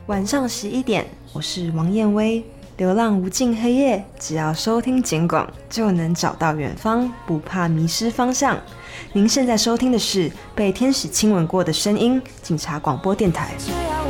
晚上11点，我是王燕薇。流浪无尽黑夜，只要收听警广，就能找到远方，不怕迷失方向。您现在收听的是被天使亲吻过的声音，警察广播电台。